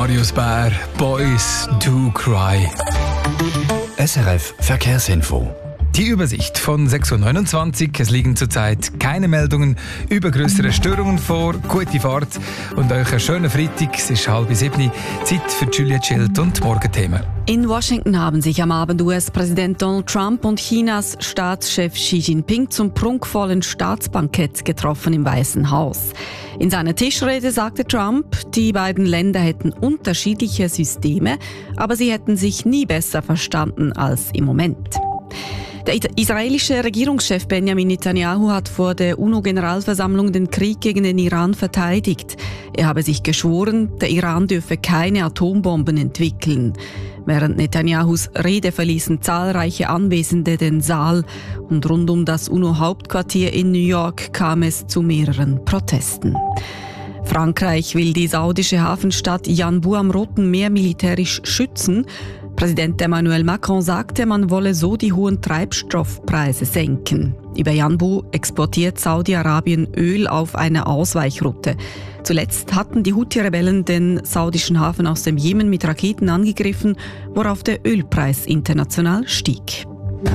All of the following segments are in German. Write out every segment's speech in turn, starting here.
Marius Bär, Boys Do Cry. SRF Verkehrsinfo. Die Übersicht von 6.29 Uhr. Es liegen zurzeit keine Meldungen über größere Störungen vor. Gute Fahrt und euch einen schönen Freitag. Es ist 6:30 Uhr. Zeit für Juliette Schild und Morgenthemen. In Washington haben sich am Abend US-Präsident Donald Trump und Chinas Staatschef Xi Jinping zum prunkvollen Staatsbankett getroffen im Weißen Haus. In seiner Tischrede sagte Trump, die beiden Länder hätten unterschiedliche Systeme, aber sie hätten sich nie besser verstanden als im Moment. Der israelische Regierungschef Benjamin Netanyahu hat vor der UNO-Generalversammlung den Krieg gegen den Iran verteidigt. Er habe sich geschworen, der Iran dürfe keine Atombomben entwickeln. Während Netanyahus Rede verließen zahlreiche Anwesende den Saal und rund um das UNO-Hauptquartier in New York kam es zu mehreren Protesten. Frankreich will die saudische Hafenstadt Yanbu am Roten Meer militärisch schützen. Präsident Emmanuel Macron sagte, man wolle so die hohen Treibstoffpreise senken. Über Yanbu exportiert Saudi-Arabien Öl auf einer Ausweichroute. Zuletzt hatten die Houthi-Rebellen den saudischen Hafen aus dem Jemen mit Raketen angegriffen, worauf der Ölpreis international stieg.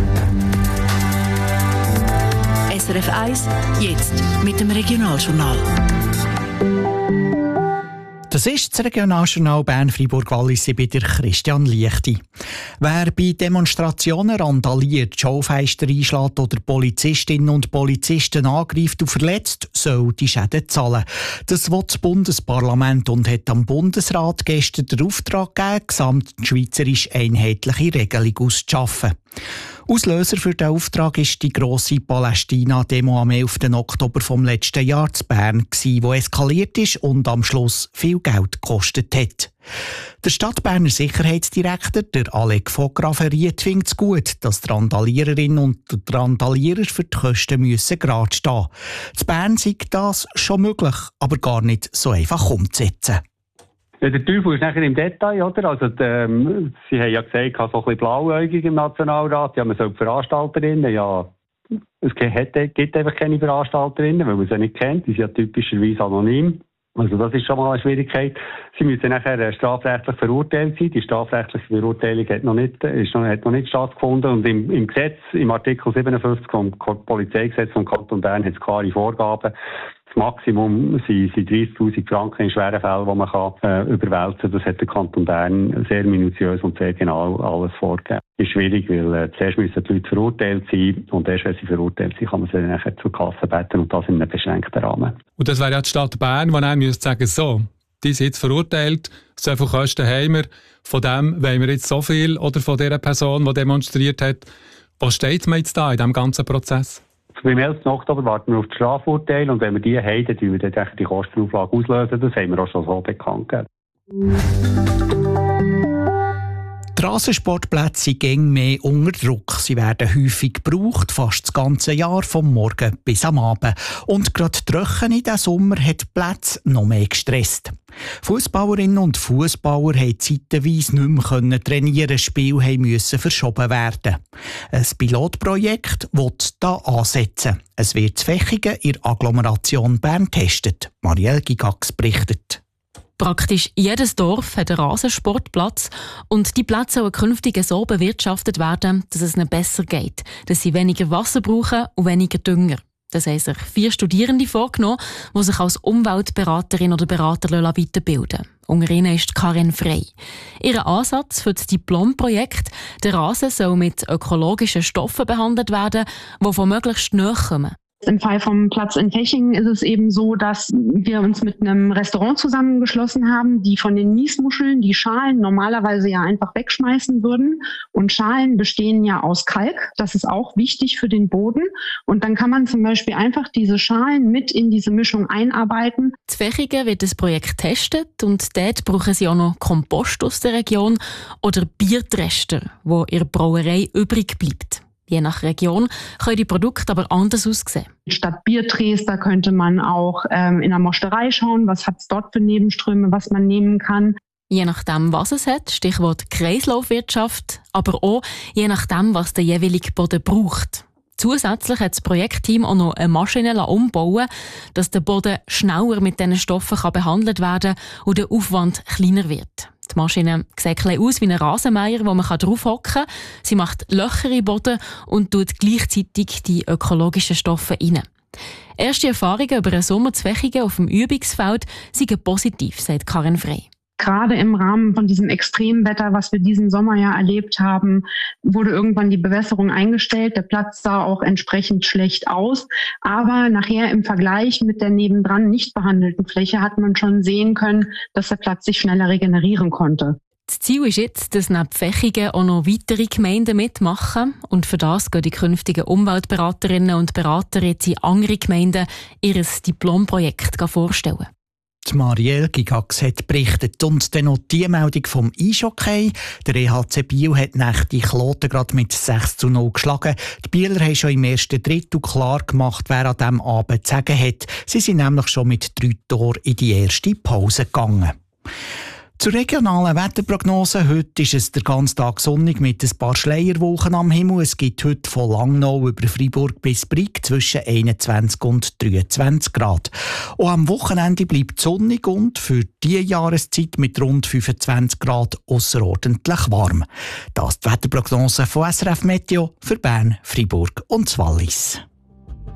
SRF 1, jetzt mit dem Regionaljournal. Das ist das Regionaljournal Bern-Fribourg-Wallis bei der Christian Liechti. Wer bei Demonstrationen randaliert, Schaufenster einschlägt oder Polizistinnen und Polizisten angreift und verletzt, soll die Schäden zahlen. Das will das Bundesparlament und hat am Bundesrat gestern den Auftrag gegeben, gesamtschweizerisch einheitliche Regelung auszuschaffen. Auslöser für den Auftrag ist die grosse Palästina-Demo am 11. Oktober vom letzten Jahr zu Bern, die eskaliert ist und am Schluss viel Geld gekostet hat. Der Stadtberner Sicherheitsdirektor, der Alec Vograferiet, findet es gut, dass die Randaliererinnen und die Randalierer für die Kosten gerade stehen müssen. In Bern sei das schon möglich, aber gar nicht so einfach umzusetzen. Ja, der Teufel ist nachher im Detail, oder? Also, Sie haben ja gesagt, so ein bisschen blauäugig im Nationalrat. Ja, man soll die Veranstalterinnen, ja, es gibt einfach keine Veranstalterinnen, weil man sie nicht kennt. Die sind ja typischerweise anonym. Also, das ist schon mal eine Schwierigkeit. Sie müssen nachher strafrechtlich verurteilt sein. Die strafrechtliche Verurteilung hat noch nicht stattgefunden. Und im Gesetz, im Artikel 57 vom Polizeigesetz vom Kanton Bern, hat es klare Vorgaben. Das Maximum sind 30'000 Franken in schweren Fällen, die man überwälzen kann. Das hat der Kanton Bern sehr minutiös und sehr genau alles vorgegeben. Das ist schwierig, weil zuerst müssen die Leute verurteilt sein und erst wenn sie verurteilt sind, kann man sie nachher zur Kasse beten und das in einem beschränkten Rahmen. Und das wäre ja die Stadt Bern, die dann sagen müsste, so, die sind jetzt verurteilt, so viele Kosten haben wir, von dem wollen wir jetzt so viel oder von dieser Person, die demonstriert hat. Was steht man jetzt da in diesem ganzen Prozess? Beim 11. Oktober warten wir auf das Strafurteil und wenn wir die haben, dann wir dann die Kostenauflage auslösen. Das haben wir auch schon so bekannt gegeben. Die Rasensportplätze sind immer mehr unter Druck. Sie werden häufig gebraucht, fast das ganze Jahr, vom Morgen bis am Abend. Und gerade die Trockenheit in diesem Sommer hat die Plätze noch mehr gestresst. Fußballerinnen und Fußballer haben zeitweise nicht mehr trainieren, Spiele mussten verschoben werden. Ein Pilotprojekt will da ansetzen. Es wird Fächungen in der Agglomeration Bern getestet. Marielle Gigax berichtet. Praktisch jedes Dorf hat einen Rasensportplatz und die Plätze sollen künftig so bewirtschaftet werden, dass es ihnen besser geht, dass sie weniger Wasser brauchen und weniger Dünger. Das haben sich 4 Studierende vorgenommen, die sich als Umweltberaterin oder Berater weiterbilden. Unter ihnen ist Karin Frey. Ihr Ansatz für das Diplomprojekt: der Rasen soll mit ökologischen Stoffen behandelt werden, die von möglichst nahe kommen. Im Fall vom Platz in Fechingen ist es eben so, dass wir uns mit einem Restaurant zusammengeschlossen haben, die von den Miesmuscheln die Schalen normalerweise ja einfach wegschmeißen würden. Und Schalen bestehen ja aus Kalk. Das ist auch wichtig für den Boden. Und dann kann man zum Beispiel einfach diese Schalen mit in diese Mischung einarbeiten. In Fechingen wird das Projekt getestet und dort brauchen sie auch noch Kompost aus der Region oder Biertrester, wo in der Brauerei übrig bleibt. Je nach Region können die Produkte aber anders aussehen. Statt Bierträs, da könnte man auch in der Mosterei schauen, was hat es dort für Nebenströme, was man nehmen kann. Je nachdem, was es hat, Stichwort Kreislaufwirtschaft, aber auch je nachdem, was der jeweilige Boden braucht. Zusätzlich hat das Projektteam auch noch eine Maschine umbauen, dass der Boden schneller mit diesen Stoffen behandelt werden kann und der Aufwand kleiner wird. Die Maschine sieht ein bisschen aus wie ein Rasenmäher, wo man drauf hocken kann. Sie macht Löcher im Boden und tut gleichzeitig die ökologischen Stoffe rein. Erste Erfahrungen über eine Sommerzwechung auf dem Übungsfeld sind positiv, sagt Karin Frey. Gerade im Rahmen von diesem Extremwetter, was wir diesen Sommer ja erlebt haben, wurde irgendwann die Bewässerung eingestellt. Der Platz sah auch entsprechend schlecht aus. Aber nachher im Vergleich mit der nebendran nicht behandelten Fläche hat man schon sehen können, dass der Platz sich schneller regenerieren konnte. Das Ziel ist jetzt, dass neben Pfächingen auch noch weitere Gemeinden mitmachen. Und für das gehen die künftigen Umweltberaterinnen und Berater jetzt in andere Gemeinden ihr Diplomprojekt vorstellen. Die Marielle Gigax hat berichtet. Und dann noch die Meldung vom Eishockey. Der EHC Biel hat die Kloten gerade mit 6:0 geschlagen. Die Bieler haben schon im ersten Drittel klar gemacht, wer an diesem Abend zu sagen hat. Sie sind nämlich schon mit 3 Toren in die erste Pause gegangen. Zur regionalen Wetterprognose. Heute ist es der ganze Tag sonnig mit ein paar Schleierwolken am Himmel. Es gibt heute von Langnau über Freiburg bis Brig zwischen 21 und 23 Grad. Auch am Wochenende bleibt es sonnig und für diese Jahreszeit mit rund 25 Grad ausserordentlich warm. Das ist die Wetterprognose von SRF Meteo für Bern, Freiburg und Wallis.